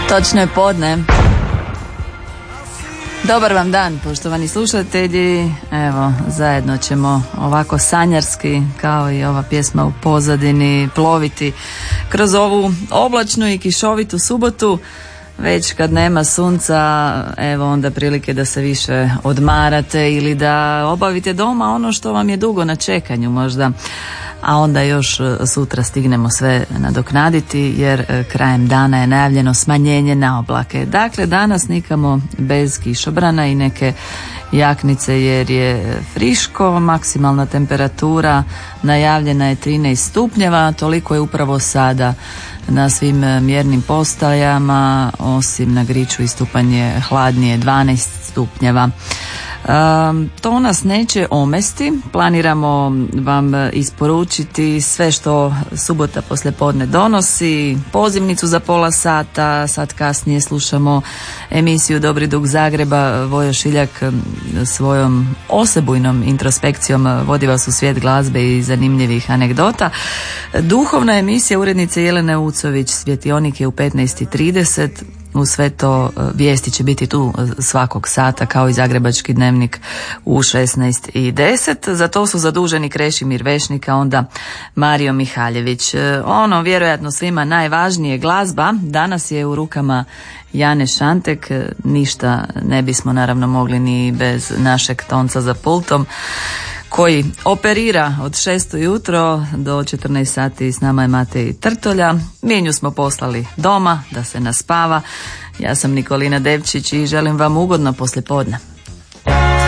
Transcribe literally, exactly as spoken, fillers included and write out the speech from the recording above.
Točno je podne. Dobar vam dan, poštovani slušatelji. Evo, zajedno ćemo ovako sanjarski, kao i ova pjesma u pozadini, ploviti kroz ovu oblačnu i kišovitu subotu. Već kad nema sunca, evo onda prilike da se više odmarate ili da obavite doma ono što vam je dugo na čekanju možda, a onda još sutra stignemo sve nadoknaditi jer krajem dana je najavljeno smanjenje na oblake. Dakle, danas nikamo bez kišobrana i neke jaknice jer je friško, maksimalna temperatura najavljena je trinaest stupnjeva, toliko je upravo sada na svim mjernim postajama, osim na Griču i stupanje hladnije dvanaest stupnjeva. Um, to nas neće omesti, planiramo vam isporučiti sve što subota poslijepodne donosi, pozivnicu za pola sata, sad kasnije slušamo emisiju Dobri Duh Zagreba, Vojo Šiljak svojom osebujnom introspekcijom vodi vas u svijet glazbe i zanimljivih anegdota. Duhovna emisija urednice Jelene Ucović, Svjetionik je u petnaest i trideset. U sve to vijesti će biti tu svakog sata kao i Zagrebački dnevnik u šesnaest i deset. Za to su zaduženi Krešimir Vešnik, a onda Mario Mihaljević. Ono vjerojatno svima najvažnije, glazba, danas je u rukama Jane Šantek. Ništa ne bismo naravno mogli ni bez našeg tonca za pultom koji operira od šest ujutro do četrnaest sati. S nama je Matej Trtolja. Minju smo poslali doma da se naspava. Ja sam Nikolina Devčić i želim vam ugodno poslijepodne.